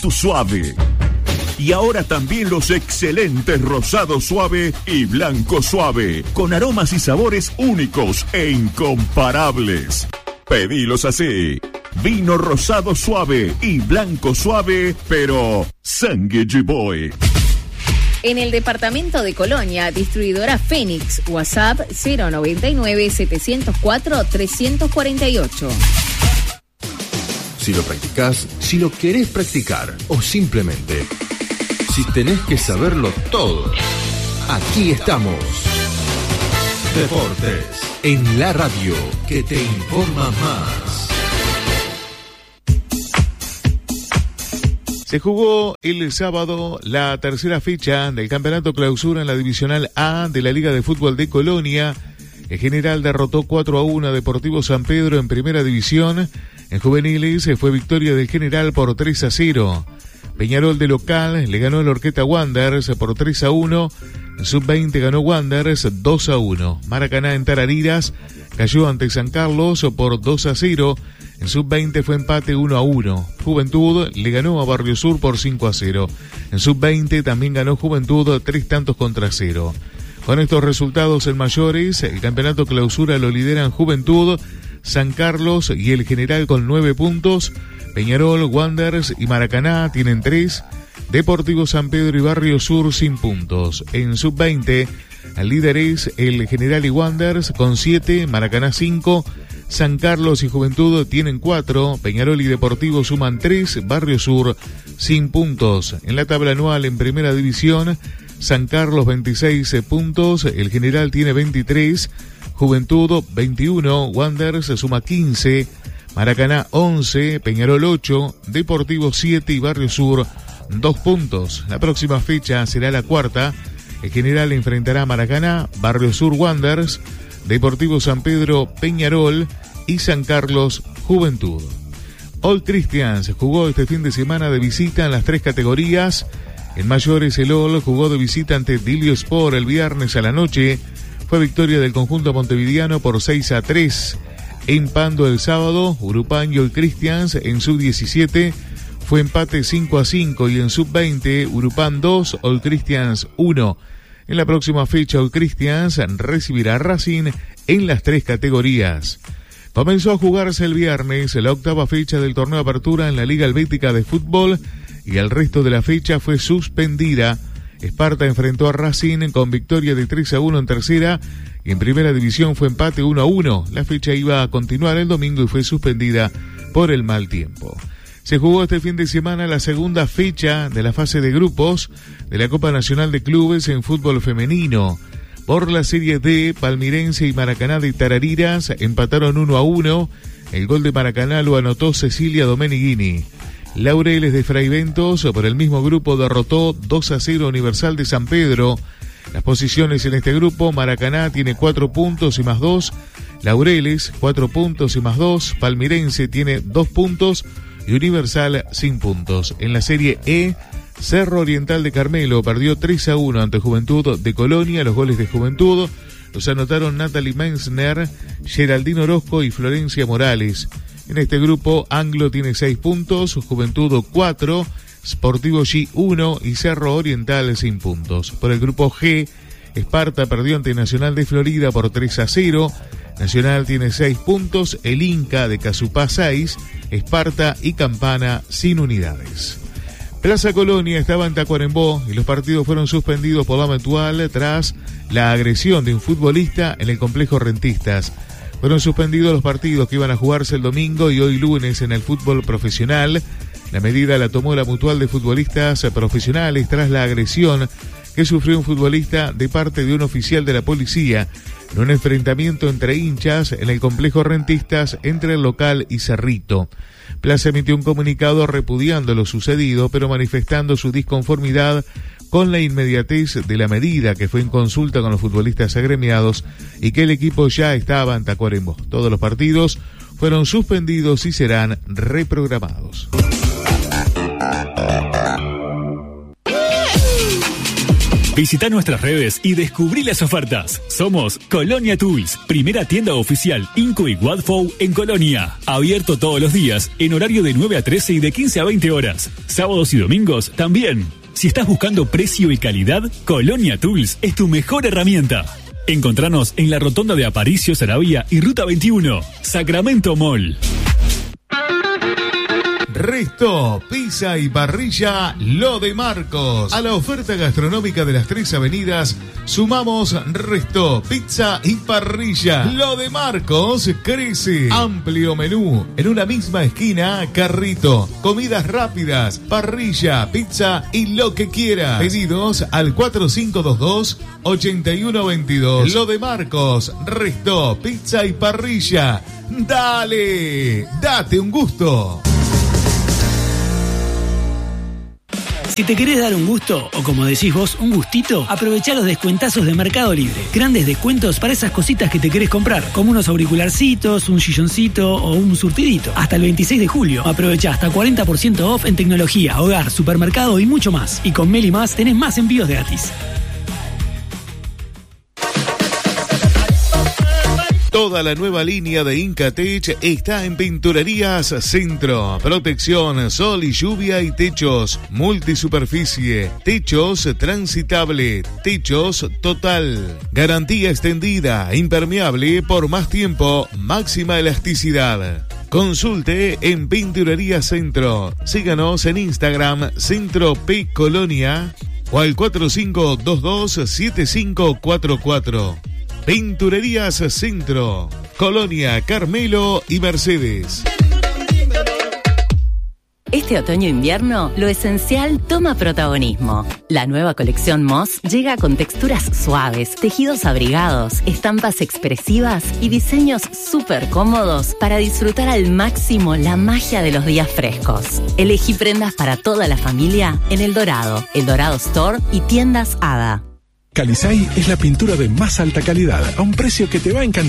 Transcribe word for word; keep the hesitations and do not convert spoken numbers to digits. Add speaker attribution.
Speaker 1: tu suave. Y ahora también los excelentes rosado suave y blanco suave, con aromas y sabores únicos e incomparables. Pedilos así: vino rosado suave y blanco suave, pero Sangue Boy.
Speaker 2: En el departamento de Colonia, distribuidora Fénix, WhatsApp cero noventa y nueve, setecientos cuatro, trescientos cuarenta y ocho.
Speaker 3: Si lo practicás, si lo querés practicar o simplemente si tenés que saberlo todo, aquí estamos. Deportes en la radio que te informa más.
Speaker 4: Se jugó el sábado la tercera fecha del Campeonato Clausura en la Divisional A de la Liga de Fútbol de Colonia. El General derrotó cuatro a uno a Deportivo San Pedro en Primera División. En juveniles fue victoria del General por tres a cero. Peñarol de local le ganó el Orqueta Wanderers por tres a uno. En sub veinte ganó Wanderers dos a uno. Maracaná en Tarariras cayó ante San Carlos por dos a cero. En sub veinte fue empate uno a uno. Juventud le ganó a Barrio Sur por cinco a cero. En sub veinte también ganó Juventud tres tantos contra cero. Con estos resultados en mayores, el Campeonato Clausura lo lideran Juventud, San Carlos y el General con nueve puntos. Peñarol, Wanderers y Maracaná tienen tres. Deportivo San Pedro y Barrio Sur sin puntos. En sub veinte, el líder es el General y Wanderers con siete, Maracaná cinco, San Carlos y Juventud tienen cuatro, Peñarol y Deportivo suman tres, Barrio Sur sin puntos. En la tabla anual en Primera División, San Carlos veintiséis puntos, el General tiene veintitrés, Juventud veintiuno, Wanderers suma quince, Maracaná once, Peñarol ocho, Deportivo siete y Barrio Sur dos puntos. La próxima fecha será la cuarta. El General enfrentará a Maracaná, Barrio Sur Wanderers, Deportivo San Pedro Peñarol y San Carlos Juventud. All Christians jugó este fin de semana de visita en las tres categorías. En mayores el All jugó de visita ante Dilio Sport el viernes a la noche. Fue victoria del conjunto montevideano por seis a tres. En Pando el sábado, Urupán y All Christians en sub diecisiete fue empate cinco a cinco y en sub veinte, Urupán dos, All Christians uno. En la próxima fecha, All Christians recibirá a Racing en las tres categorías. Comenzó a jugarse el viernes la octava fecha del torneo de apertura en la Liga Helvética de Fútbol y el resto de la fecha fue suspendida. Esparta enfrentó a Racing con victoria de tres a uno en tercera y en primera división fue empate uno a uno. La fecha iba a continuar el domingo y fue suspendida por el mal tiempo. Se jugó este fin de semana la segunda fecha de la fase de grupos de la Copa Nacional de Clubes en fútbol femenino. Por la Serie D, Palmirense y Maracaná de Tarariras empataron uno a uno. El gol de Maracaná lo anotó Cecilia Domenigini. Laureles de Fraiventos por el mismo grupo derrotó dos a cero Universal de San Pedro. Las posiciones en este grupo: Maracaná tiene cuatro puntos y más dos, Laureles cuatro puntos y más dos, Palmirense tiene dos puntos y Universal sin puntos. En la Serie E, Cerro Oriental de Carmelo perdió tres a uno ante Juventud de Colonia. Los goles de Juventud los anotaron Natalie Menzner, Geraldine Orozco y Florencia Morales. En este grupo, Anglo tiene seis puntos, Juventud cuatro, Sportivo G uno y Cerro Oriental sin puntos. Por el grupo G, Esparta perdió ante Nacional de Florida por tres a cero. Nacional tiene seis puntos, el Inca de Casupá seis, Esparta y Campana sin unidades. Plaza Colonia estaba en Tacuarembó y los partidos fueron suspendidos por la Mutual tras la agresión de un futbolista en el complejo Rentistas. Fueron suspendidos los partidos que iban a jugarse el domingo y hoy lunes en el fútbol profesional. La medida la tomó la Mutual de Futbolistas Profesionales tras la agresión que sufrió un futbolista de parte de un oficial de la policía en un enfrentamiento entre hinchas en el complejo Rentistas entre el local y Cerrito. Plaza emitió un comunicado repudiando lo sucedido, pero manifestando su disconformidad con la inmediatez de la medida que fue en consulta con los futbolistas agremiados y que el equipo ya estaba en Tacuarembó. Todos los partidos fueron suspendidos y serán reprogramados.
Speaker 5: Visita nuestras redes y descubrí las ofertas. Somos Colonia Tools, primera tienda oficial Inco y Wadfow en Colonia. Abierto todos los días, en horario de nueve a trece y de quince a veinte horas. Sábados y domingos también. Si estás buscando precio y calidad, Colonia Tools es tu mejor herramienta. Encontranos en la rotonda de Aparicio, Saravia y Ruta veintiuno, Sacramento Mall.
Speaker 4: Resto, pizza y parrilla Lo de Marcos. A la oferta gastronómica de las tres avenidas sumamos Resto, pizza y parrilla. Lo de Marcos crece. Amplio menú. En una misma esquina, carrito, comidas rápidas, parrilla, pizza y lo que quiera. Pedidos al cuatro cinco dos dos, ocho uno dos dos. Lo de Marcos, Resto, pizza y parrilla. Dale, date un gusto.
Speaker 6: Si te querés dar un gusto, o como decís vos, un gustito, aprovechá los descuentazos de Mercado Libre. Grandes descuentos para esas cositas que te querés comprar, como unos auricularcitos, un silloncito o un surtidito. Hasta el veintiséis de julio, aprovechá hasta cuarenta por ciento off en tecnología, hogar, supermercado y mucho más. Y con Meli Más tenés más envíos gratis.
Speaker 4: Toda la nueva línea de Incatech está en Pinturerías Centro. Protección, sol y lluvia y techos. Multisuperficie, techos transitable, techos total. Garantía extendida, impermeable por más tiempo, máxima elasticidad. Consulte en Pinturerías Centro. Síganos en Instagram, Centro P Colonia o al cuatro cinco dos dos, siete cinco cuatro cuatro. Pinturerías Centro, Colonia, Carmelo y Mercedes.
Speaker 7: Este otoño-invierno, lo esencial toma protagonismo. La nueva colección Moss llega con texturas suaves, tejidos abrigados, estampas expresivas y diseños súper cómodos para disfrutar al máximo la magia de los días frescos. Elegí prendas para toda la familia en El Dorado, El Dorado Store y tiendas Hada.
Speaker 8: Calisay es la pintura de más alta calidad a un precio que te va a encantar.